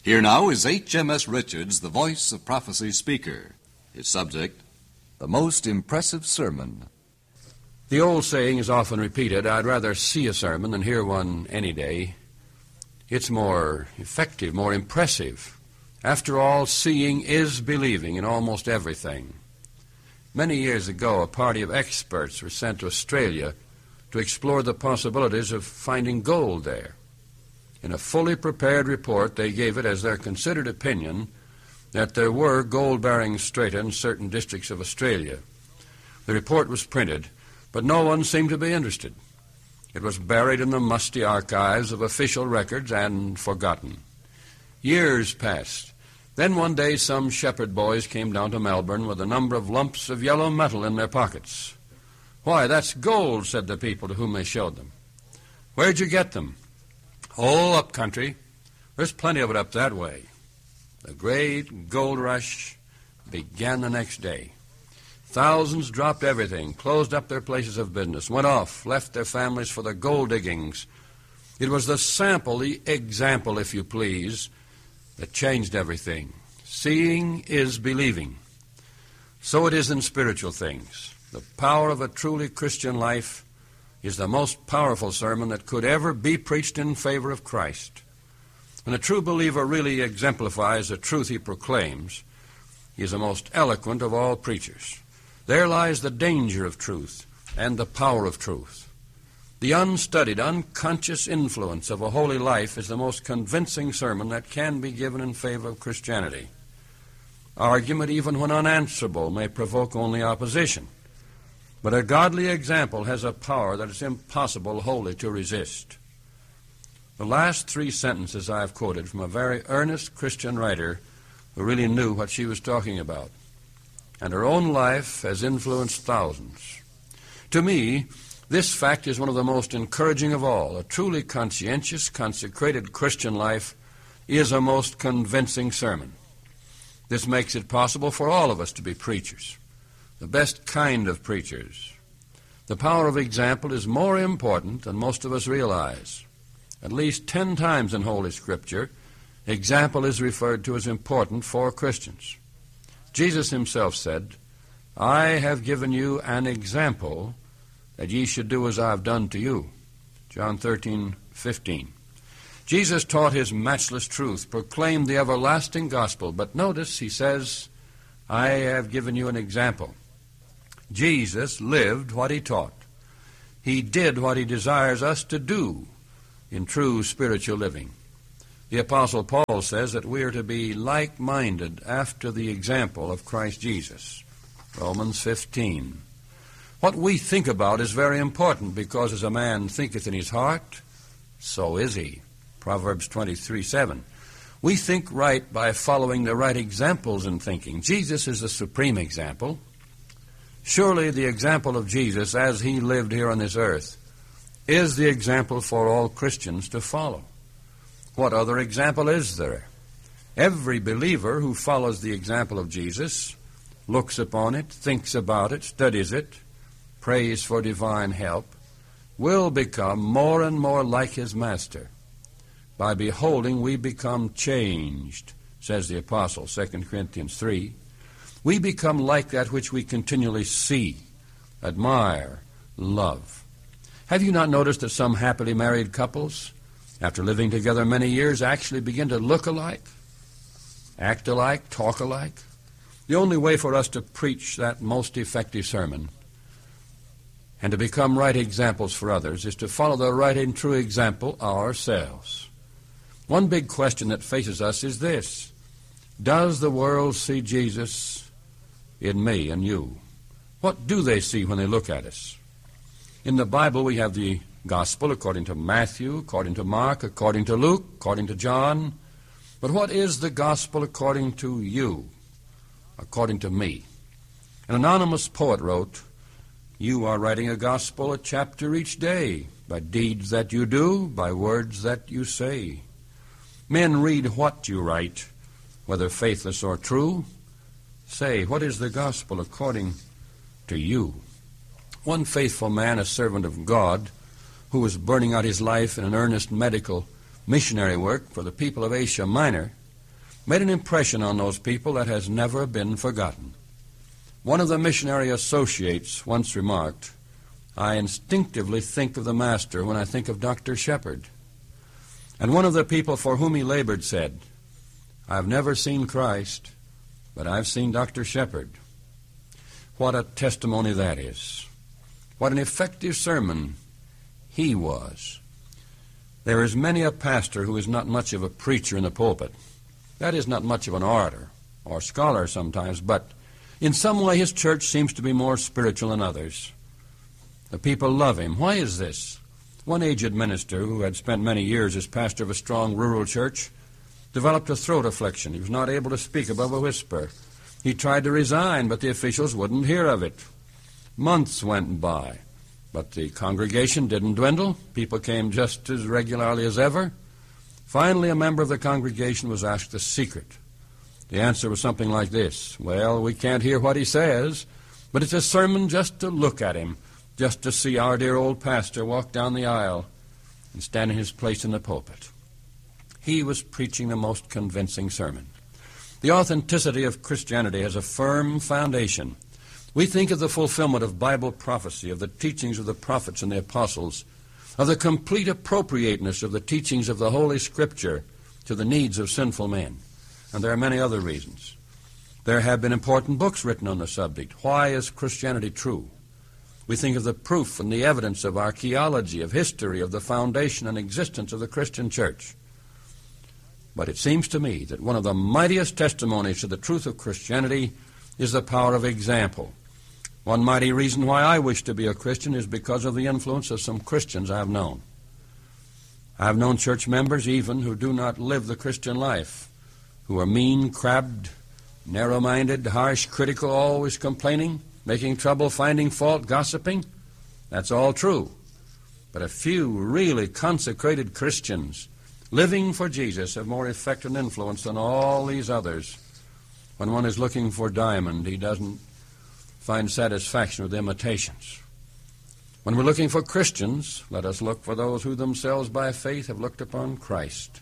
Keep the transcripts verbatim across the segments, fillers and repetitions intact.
Here now is H M S Richards, the Voice of Prophecy speaker. His subject, the most impressive sermon. The old saying is often repeated, I'd rather see a sermon than hear one any day. It's more effective, more impressive. After all, seeing is believing in almost everything. Many years ago, a party of experts were sent to Australia to explore the possibilities of finding gold there. In a fully prepared report, they gave it as their considered opinion that there were gold-bearing strata in certain districts of Australia. The report was printed, but no one seemed to be interested. It was buried in the musty archives of official records and forgotten. Years passed. Then one day some shepherd boys came down to Melbourne with a number of lumps of yellow metal in their pockets. "Why, that's gold," said the people to whom they showed them. "Where'd you get them?" "Oh, up country. There's plenty of it up that way." The great gold rush began the next day. Thousands dropped everything, closed up their places of business, went off, left their families for the gold diggings. It was the sample, the example, if you please, that changed everything. Seeing is believing. So it is in spiritual things. The power of a truly Christian life is the most powerful sermon that could ever be preached in favor of Christ. When a true believer really exemplifies the truth he proclaims, he is the most eloquent of all preachers. There lies the danger of truth and the power of truth. The unstudied, unconscious influence of a holy life is the most convincing sermon that can be given in favor of Christianity. Argument, even when unanswerable, may provoke only opposition. But a godly example has a power that is impossible wholly to resist. The last three sentences I have quoted from a very earnest Christian writer who really knew what she was talking about. And her own life has influenced thousands. To me, this fact is one of the most encouraging of all. A truly conscientious, consecrated Christian life is a most convincing sermon. This makes it possible for all of us to be preachers, the best kind of preachers. The power of example is more important than most of us realize. At least ten times in Holy Scripture, example is referred to as important for Christians. Jesus himself said, "I have given you an example that ye should do as I have done to you." John thirteen fifteen. Jesus taught his matchless truth, proclaimed the everlasting gospel, but notice he says, "I have given you an example." Jesus lived what he taught. He did what he desires us to do in true spiritual living. The Apostle Paul says that we are to be like-minded after the example of Christ Jesus. Romans fifteen. What we think about is very important, because as a man thinketh in his heart, so is he. Proverbs twenty-three seven. We think right by following the right examples in thinking. Jesus is the supreme example. Surely the example of Jesus as he lived here on this earth is the example for all Christians to follow. What other example is there? Every believer who follows the example of Jesus, looks upon it, thinks about it, studies it, prays for divine help, will become more and more like his Master. By beholding, we become changed, says the Apostle, Second Corinthians three. We become like that which we continually see, admire, love. Have you not noticed that some happily married couples, after living together many years, actually begin to look alike, act alike, talk alike? The only way for us to preach that most effective sermon and to become right examples for others is to follow the right and true example ourselves. One big question that faces us is this: does the world see Jesus in me and you? What do they see when they look at us? In the Bible, we have the gospel according to Matthew, according to Mark, according to Luke, according to John. But what is the gospel according to you, according to me? An anonymous poet wrote, "You are writing a gospel, a chapter each day, by deeds that you do, by words that you say. Men read what you write, whether faithless or true. Say, what is the gospel according to you?" One faithful man, a servant of God, who was burning out his life in an earnest medical missionary work for the people of Asia Minor, made an impression on those people that has never been forgotten. One of the missionary associates once remarked, "I instinctively think of the Master when I think of Doctor Shepherd." And one of the people for whom he labored said, "I've never seen Christ, but I've seen Doctor Shepherd." What a testimony that is. What an effective sermon he was. There is many a pastor who is not much of a preacher in the pulpit. That is, not much of an orator or scholar sometimes, but in some way his church seems to be more spiritual than others. The people love him. Why is this? One aged minister who had spent many years as pastor of a strong rural church developed a throat affliction. He was not able to speak above a whisper. He tried to resign, but the officials wouldn't hear of it. Months went by, but the congregation didn't dwindle. People came just as regularly as ever. Finally, a member of the congregation was asked the secret. The answer was something like this: "Well, we can't hear what he says, but it's a sermon just to look at him, just to see our dear old pastor walk down the aisle and stand in his place in the pulpit." He was preaching the most convincing sermon. The authenticity of Christianity has a firm foundation. We think of the fulfillment of Bible prophecy, of the teachings of the prophets and the apostles, of the complete appropriateness of the teachings of the Holy Scripture to the needs of sinful men. And there are many other reasons. There have been important books written on the subject. Why is Christianity true? We think of the proof and the evidence of archaeology, of history, of the foundation and existence of the Christian church. But it seems to me that one of the mightiest testimonies to the truth of Christianity is the power of example. One mighty reason why I wish to be a Christian is because of the influence of some Christians I have known. I have known church members even who do not live the Christian life, who are mean, crabbed, narrow-minded, harsh, critical, always complaining, making trouble, finding fault, gossiping. That's all true. But a few really consecrated Christians living for Jesus have more effect and influence than all these others. When one is looking for diamond, he doesn't find satisfaction with imitations. When we're looking for Christians, let us look for those who themselves by faith have looked upon Christ.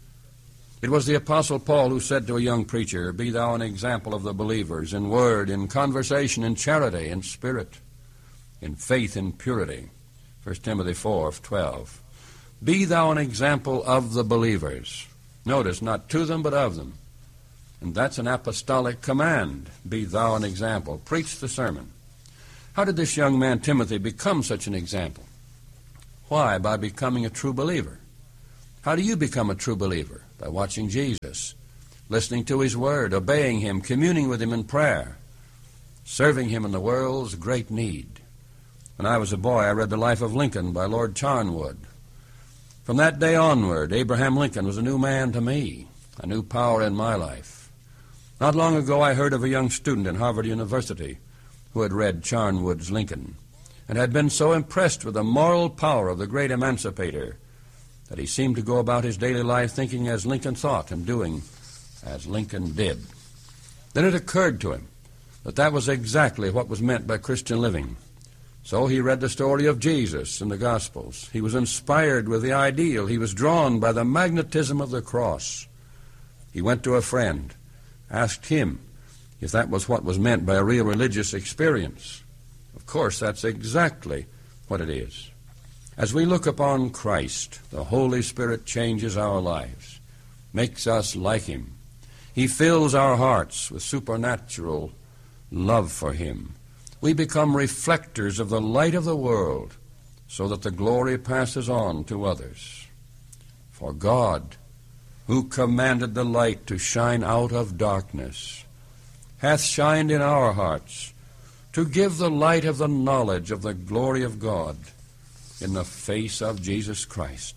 It was the Apostle Paul who said to a young preacher, "Be thou an example of the believers in word, in conversation, in charity, in spirit, in faith, in purity." First Timothy four twelve. Be thou an example of the believers. Notice, not to them, but of them. And that's an apostolic command. Be thou an example. Preach the sermon. How did this young man Timothy become such an example? Why? By becoming a true believer. How do you become a true believer? By watching Jesus, listening to his word, obeying him, communing with him in prayer, serving him in the world's great need. When I was a boy, I read The Life of Lincoln by Lord Charnwood. From that day onward, Abraham Lincoln was a new man to me, a new power in my life. Not long ago, I heard of a young student in Harvard University who had read Charnwood's Lincoln and had been so impressed with the moral power of the great emancipator that he seemed to go about his daily life thinking as Lincoln thought and doing as Lincoln did. Then it occurred to him that that was exactly what was meant by Christian living. So he read the story of Jesus in the Gospels. He was inspired with the ideal. He was drawn by the magnetism of the cross. He went to a friend, asked him if that was what was meant by a real religious experience. Of course, that's exactly what it is. As we look upon Christ, the Holy Spirit changes our lives, makes us like him. He fills our hearts with supernatural love for him. We become reflectors of the light of the world so that the glory passes on to others. For God, who commanded the light to shine out of darkness, hath shined in our hearts to give the light of the knowledge of the glory of God in the face of Jesus Christ.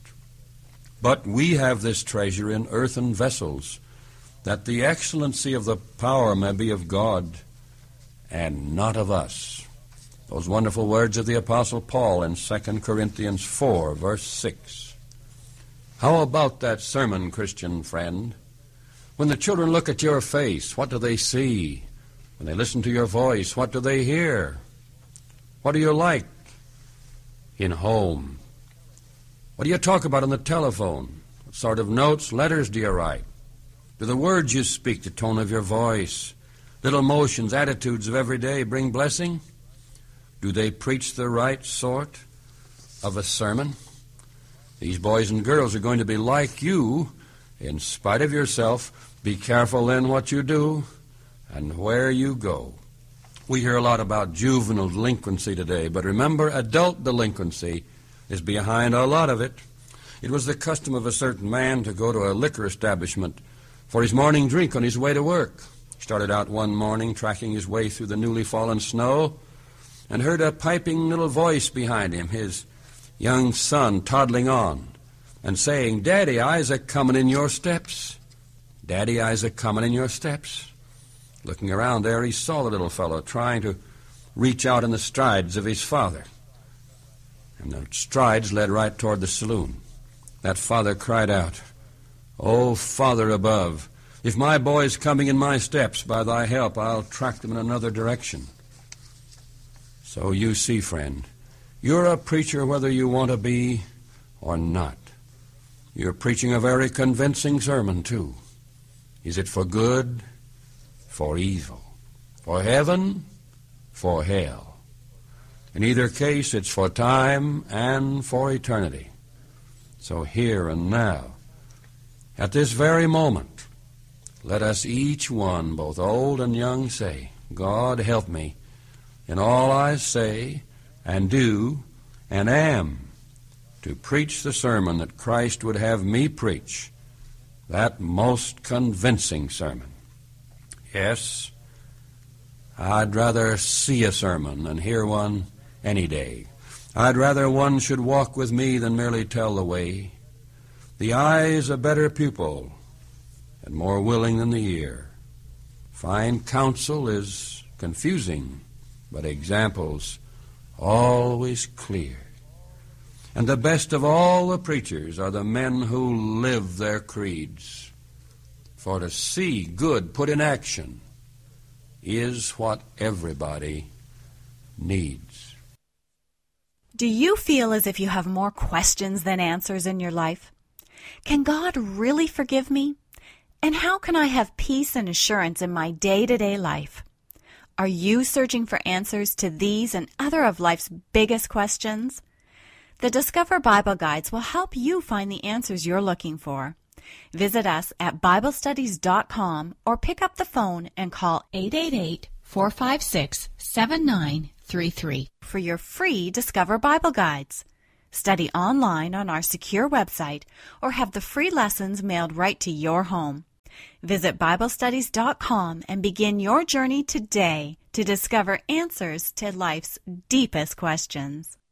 But we have this treasure in earthen vessels, that the excellency of the power may be of God and not of us. Those wonderful words of the Apostle Paul in Second Corinthians four, verse six. How about that sermon, Christian friend? When the children look at your face, what do they see? When they listen to your voice, what do they hear? What do you like in home? What do you talk about on the telephone? What sort of notes, letters do you write? Do the words you speak, the tone of your voice, little motions, attitudes of every day bring blessing? Do they preach the right sort of a sermon? These boys and girls are going to be like you in spite of yourself. Be careful then what you do and where you go. We hear a lot about juvenile delinquency today, but remember, adult delinquency is behind a lot of it. It was the custom of a certain man to go to a liquor establishment for his morning drink on his way to work. He started out one morning tracking his way through the newly fallen snow and heard a piping little voice behind him, his young son toddling on and saying, "Daddy, I's a comin' in your steps. Daddy, I's a comin' in your steps." Looking around there, he saw the little fellow trying to reach out in the strides of his father. And the strides led right toward the saloon. That father cried out, "Oh, Father above, if my boy's coming in my steps, by thy help I'll track them in another direction." So you see, friend, you're a preacher whether you want to be or not. You're preaching a very convincing sermon, too. Is it for good, for evil, for heaven, for hell? In either case, it's for time and for eternity. So here and now, at this very moment, let us each one, both old and young, say, "God help me in all I say and do and am to preach the sermon that Christ would have me preach, that most convincing sermon." Yes, I'd rather see a sermon than hear one any day. I'd rather one should walk with me than merely tell the way. The eye is a better pupil and more willing than the ear. Fine counsel is confusing, but examples always clear. And the best of all the preachers are the men who live their creeds. For to see good put in action is what everybody needs. Do you feel as if you have more questions than answers in your life? Can God really forgive me? And how can I have peace and assurance in my day-to-day life? Are you searching for answers to these and other of life's biggest questions? The Discover Bible Guides will help you find the answers you're looking for. Visit us at Bible Studies dot com or pick up the phone and call eight eight eight, four five six, seven nine three three for your free Discover Bible Guides. Study online on our secure website or have the free lessons mailed right to your home. Visit Bible Studies dot com and begin your journey today to discover answers to life's deepest questions.